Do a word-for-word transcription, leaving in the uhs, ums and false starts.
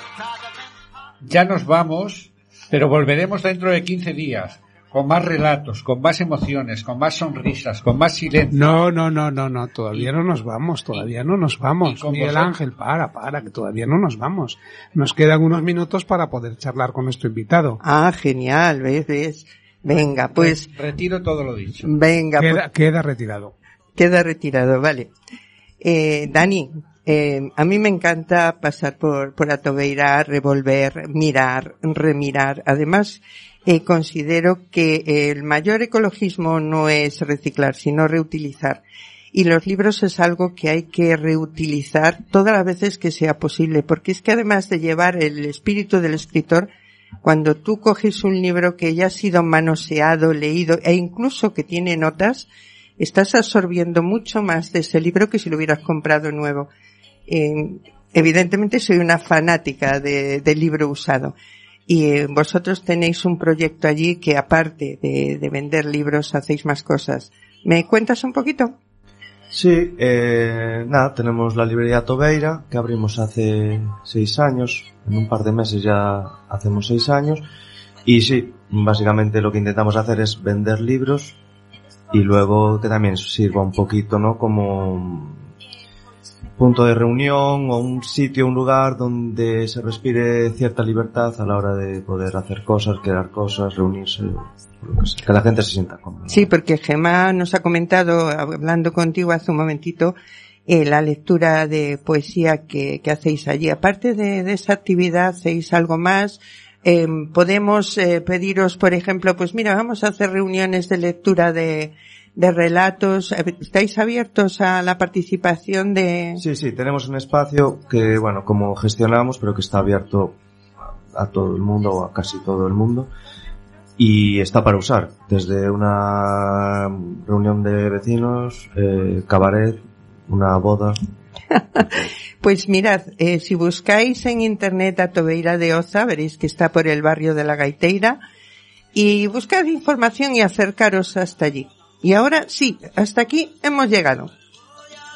Ya nos vamos, pero volveremos dentro de quince días, con más relatos, con más emociones, con más sonrisas, con más silencio. No, no, no, no, no, todavía no nos vamos, todavía no nos vamos. Miguel vosotros? Ángel, para, para, que todavía no nos vamos. Nos quedan unos minutos para poder charlar con nuestro invitado. Ah, genial, ves, ves. Venga, pues... Retiro todo lo dicho. Venga, Queda, pues, queda retirado. queda retirado, vale. Eh, Dani, eh, a mí me encanta pasar por, por Atobeira, revolver, mirar, remirar. Además, eh, considero que el mayor ecologismo no es reciclar, sino reutilizar. Y los libros es algo que hay que reutilizar todas las veces que sea posible, porque es que además de llevar el espíritu del escritor, cuando tú coges un libro que ya ha sido manoseado, leído e incluso que tiene notas, estás absorbiendo mucho más de ese libro que si lo hubieras comprado nuevo. Eh, evidentemente soy una fanática de, del libro usado. Y eh, vosotros tenéis un proyecto allí que aparte de, de vender libros hacéis más cosas. ¿Me cuentas un poquito? Sí, eh, nada, tenemos la librería Atobeira, que abrimos hace seis años, en un par de meses ya hacemos seis años, y sí, básicamente lo que intentamos hacer es vender libros, y luego que también sirva un poquito, ¿no?, como punto de reunión o un sitio, un lugar donde se respire cierta libertad a la hora de poder hacer cosas, crear cosas, reunirse, lo que sea, que la gente se sienta cómoda. Sí, porque Gemma nos ha comentado, hablando contigo hace un momentito, eh, la lectura de poesía que, que hacéis allí. Aparte de, de esa actividad, ¿hacéis algo más? Eh, podemos eh, pediros, por ejemplo, pues mira, vamos a hacer reuniones de lectura de de relatos. ¿Estáis abiertos a la participación de...? Sí, sí, tenemos un espacio que, bueno, como gestionamos, pero que está abierto a todo el mundo, o a casi todo el mundo, y está para usar, desde una reunión de vecinos, eh, cabaret, una boda. Pues mirad, eh, si buscáis en internet Atobeira de Oza, veréis que está por el barrio de la Gaiteira, y buscad información y acercaros hasta allí. Y ahora sí, hasta aquí hemos llegado.